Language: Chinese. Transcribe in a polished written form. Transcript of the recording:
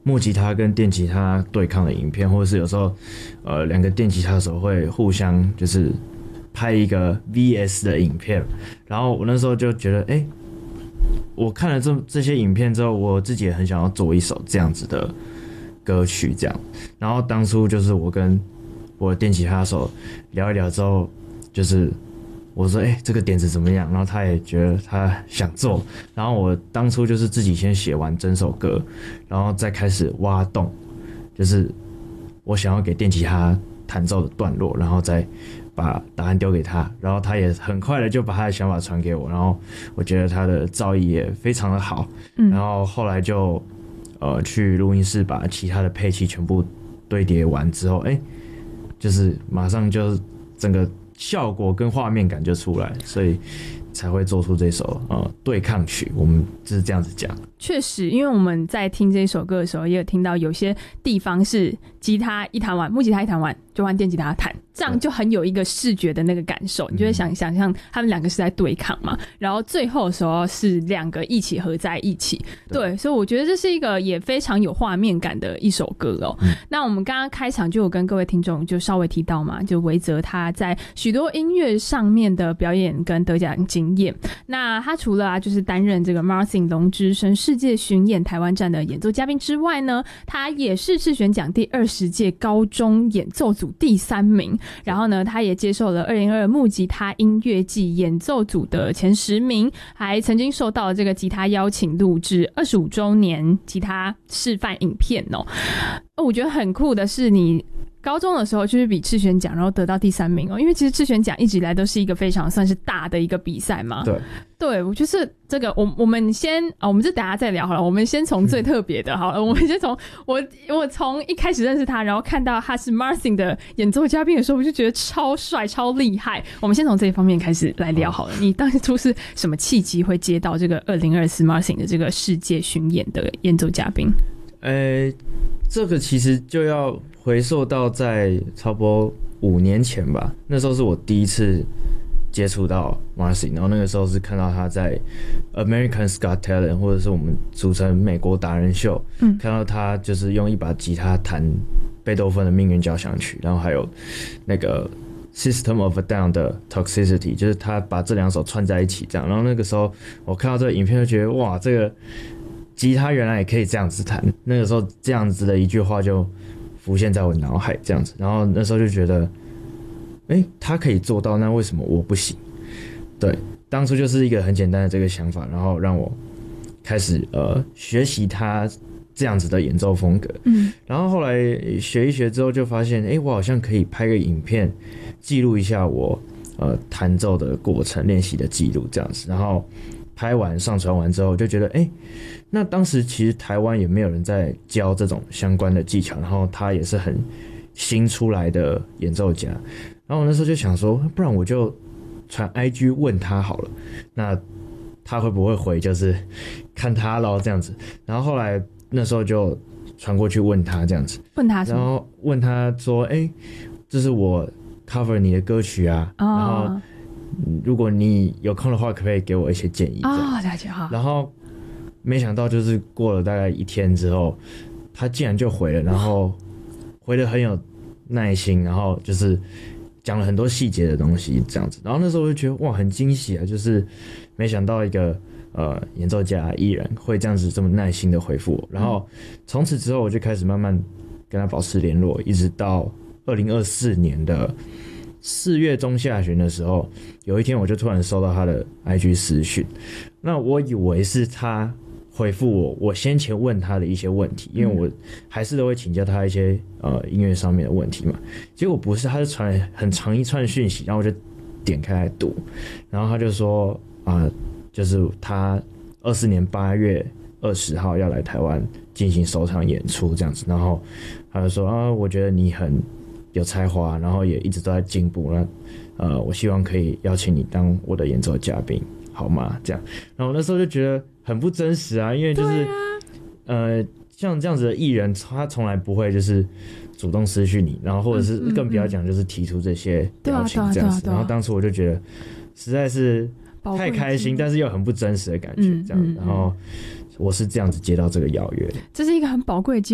木吉他跟电吉他对抗的影片，或者是有时候两个电吉他手会互相就是拍一个 VS 的影片，然后我那时候就觉得我看了这些影片之后，我自己也很想要做一首这样子的歌曲这样。然后当初就是我跟我的电吉他手聊一聊之后，就是我说这个点子怎么样，然后他也觉得他想做，然后我当初就是自己先写完整首歌，然后再开始挖洞，就是我想要给电吉他弹奏的段落，然后再把答案丢给他，然后他也很快的就把他的想法传给我，然后我觉得他的造诣也非常的好，然后后来就去录音室把其他的配器全部堆叠完之后，就是马上就整个效果跟画面感就出来，所以才会做出这首对抗曲，我们就是这样子讲。 确实，因为我们在听这首歌的时候，也有听到有些地方是吉他一弹完，木吉他一弹完就换电吉他弹，这样就很有一个视觉的那个感受，你就会想象他们两个是在对抗嘛，然后最后的时候是两个一起合在一起，对，所以我觉得这是一个也非常有画面感的一首歌哦。那我们刚刚开场就有跟各位听众就稍微提到嘛，就维泽他在许多音乐上面的表演跟得奖经验，那他除了就是担任这个 Marsin 龙之声世界巡演台湾站的演奏嘉宾之外呢，他也是智选奖第20届高中演奏组第3名，然后呢他也接受了2022木吉他音乐季演奏组的前10名，还曾经受到了这个吉他邀请录制25周年吉他示范影片哦。我觉得很酷的是你高中的时候就是比智选奖然后得到第3名哦，因为其实智选奖一直以来都是一个非常算是大的一个比赛嘛。对，我就是这个我们先我们就等一下再聊好了，我们先从最特别的好了，我们先从我从一开始认识他，然后看到他是 Marsin 的演奏嘉宾的时候，我就觉得超帅超厉害。我们先从这一方面开始来聊好了，你当初是什么契机会接到这个2024 Marsin 的这个世界巡演的演奏嘉宾？ 这个其实就要回溯到在差不多5年前吧，那时候是我第一次接触到 Marsin， 然后那个时候是看到他在 America's Got Talent 或者是我们俗称美国达人秀，看到他就是用一把吉他弹贝多芬的命运交响曲，然后还有那个 System of a Down 的 Toxicity， 就是他把这2首串在一起这样，然后那个时候我看到这个影片就觉得哇，这个吉他原来也可以这样子弹，那个时候这样子的一句话就浮现在我脑海这样子，然后那时候就觉得他可以做到，那为什么我不行？对，当初就是一个很简单的这个想法，然后让我开始学习他这样子的演奏风格，然后后来学一学之后就发现我好像可以拍个影片记录一下我弹奏的过程，练习的记录这样子，然后拍完上传完之后就觉得那当时其实台湾也没有人在教这种相关的技巧，然后他也是很新出来的演奏家，然后我那时候就想说，不然我就传 IG 问他好了，那他会不会回就是看他咯这样子，然后后来那时候就传过去问他这样子， 问他什么？ 然后问他说这是我 cover 你的歌曲啊，然后如果你有空的话可不可以给我一些建议了解好。 然后没想到就是过了大概1天之后，他竟然就回了，然后回得很有耐心，然后就是讲了很多细节的东西这样子，然后那时候我就觉得哇很惊喜啊，就是没想到一个演奏家艺人会这样子这么耐心的回复我，然后从此之后我就开始慢慢跟他保持联络，一直到2024年的4月中下旬的时候，有一天我就突然收到他的 IG 私讯，那我以为是他回复我先前问他的一些问题，因为我还是都会请教他一些音乐上面的问题嘛，结果不是，他就传了很长一串讯息，然后我就点开来读，然后他就说就是他24年8月20号要来台湾进行首场演出这样子，然后他就说我觉得你很有才华，然后也一直都在进步，那我希望可以邀请你当我的演奏嘉宾好吗？这样，然后我那时候就觉得很不真实啊，因为就是像这样子的艺人，他从来不会就是主动私讯你，然后或者是更不要讲就是提出这些邀请这样子，然后当初我就觉得实在是太开心，但是又很不真实的感觉这样，然后我是这样子接到这个邀约， 这是一个很宝贵的机